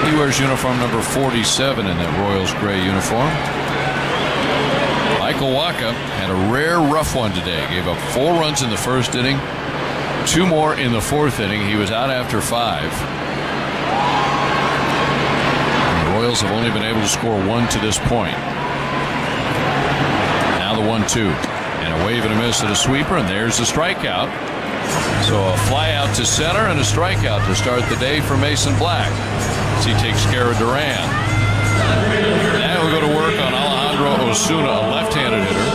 He wears uniform number 47 in that Royals gray uniform. Michael Wacha had a rare rough one today. Gave up 4 runs in the first inning, 2 more in the 4th inning. He was out after 5. And the Royals have only been able to score 1 to this point. Now the 1-2. And a wave and a miss at a sweeper, and there's the strikeout. So a fly out to center and a strikeout to start the day for Mason Black as he takes care of Duran. Now we'll go to work on Alejandro Osuna, a left-handed hitter.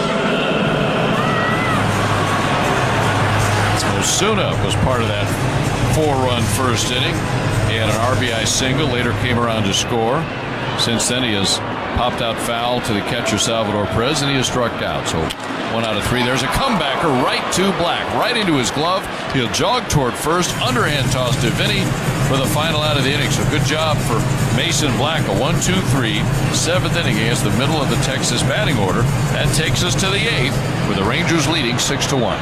Osuna was part of that 4-run first inning. He had an RBI single, later came around to score. Since then he has popped out foul to the catcher Salvador Perez, and he has struck out. So 1 out of 3. There's a comebacker right to Black, right into his glove. He'll jog toward first, underhand toss to Vinny for the final out of the inning. So good job for Mason Black. A 1-2-3, 7th inning against the middle of the Texas batting order. That takes us to the 8th, with the Rangers leading 6-1.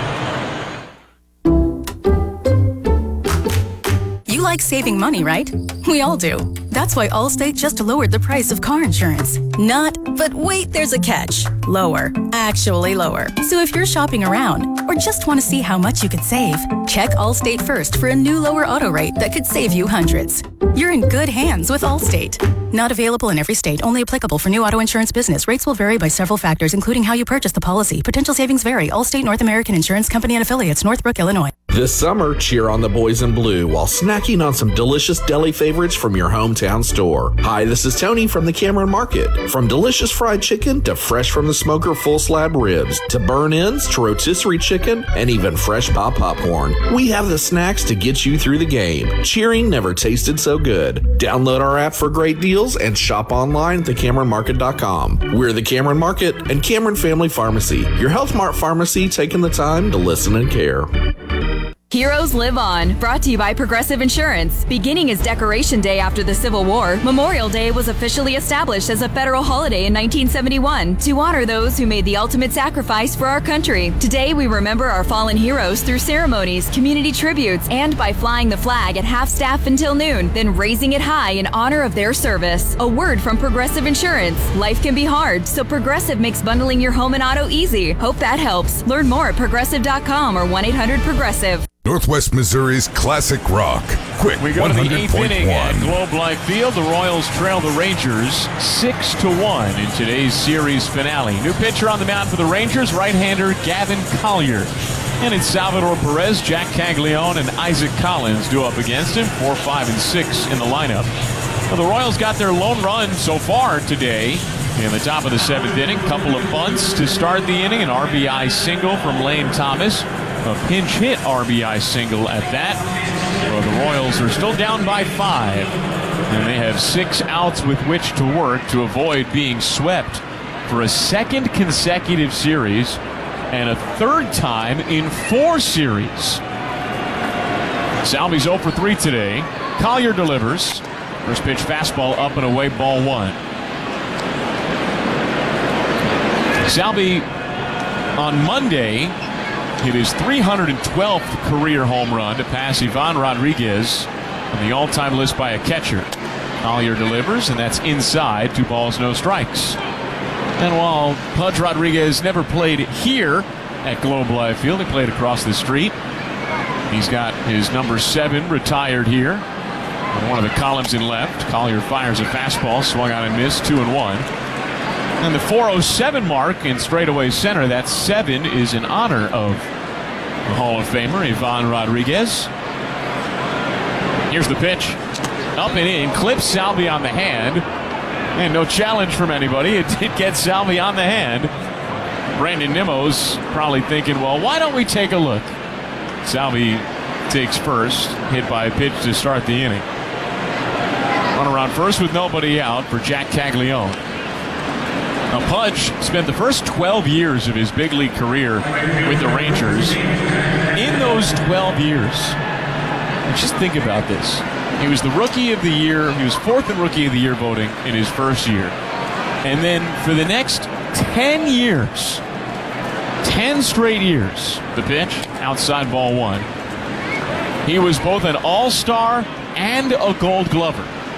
You like saving money, right? We all do. That's why Allstate just lowered the price of car insurance. Not, but wait, there's a catch. Lower. Actually lower. So if you're shopping around or just want to see how much you could save, check Allstate first for a new lower auto rate that could save you hundreds. You're in good hands with Allstate. Not available in every state. Only applicable for new auto insurance business. Rates will vary by several factors, including how you purchase the policy. Potential savings vary. Allstate North American Insurance Company and Affiliates, Northbrook, Illinois. This summer, cheer on the boys in blue while snacking on some delicious deli favorites from your hometown store. Hi, this is Tony from the Cameron Market. From delicious fried chicken to fresh from the smoker full slab ribs to burn-ins to rotisserie chicken and even fresh pop popcorn, we have the snacks to get you through the game. Cheering never tasted so good. Download our app for great deals and shop online at thecameronmarket.com. We're the Cameron Market and Cameron Family Pharmacy, your Health Mart pharmacy taking the time to listen and care. Heroes Live On, brought to you by Progressive Insurance. Beginning as Decoration Day after the Civil War, Memorial Day was officially established as a federal holiday in 1971 to honor those who made the ultimate sacrifice for our country. Today, we remember our fallen heroes through ceremonies, community tributes, and by flying the flag at half-staff until noon, then raising it high in honor of their service. A word from Progressive Insurance. Life can be hard, so Progressive makes bundling your home and auto easy. Hope that helps. Learn more at Progressive.com or 1-800-PROGRESSIVE. Northwest Missouri's classic rock. Quick, we go to the 8th inning at 100.1. Globe Life Field. The Royals trail the Rangers 6-1 in today's series finale. New pitcher on the mound for the Rangers, right-hander Gavin Collier. And it's Salvador Perez, Jack Caglione, and Isaac Collins due up against him. 4, 5, and 6 in the lineup. Well, the Royals got their lone run so far today in the top of the 7th inning. Couple of bunts to start the inning. An RBI single from Lane Thomas. A pinch hit RBI single at that. Well, the Royals are still down by 5. And they have 6 outs with which to work to avoid being swept for a second consecutive series and a third time in 4 series. Salvi's 0 for 3 today. Collier delivers. First pitch fastball up and away, ball 1. Salvi on Monday hit his 312th career home run to pass Ivan Rodriguez on the all-time list by a catcher. Collier delivers, and that's inside. 2 balls, no strikes. And while Pudge Rodriguez never played here at Globe Life Field, he played across the street. He's got his number 7 retired here. And one of the columns in left. Collier fires a fastball, swung on and missed, 2-1. And the 407 mark in straightaway center, that 7 is in honor of the Hall of Famer, Ivan Rodriguez. Here's the pitch. Up and in, clips Salvi on the hand. And no challenge from anybody. It did get Salvi on the hand. Brandon Nimmo's probably thinking, well, why don't we take a look? Salvi takes first, hit by a pitch to start the inning. Run around first with nobody out for Jack Caglione. Now, Pudge spent the first 12 years of his big league career with the Rangers. In those 12 years, just think about this. He was the Rookie of the Year. He was 4th in Rookie of the Year voting in his first year. And then for the next 10 years, 10 straight years, the pitch, outside ball 1. He was both an all-star and a Gold Glover.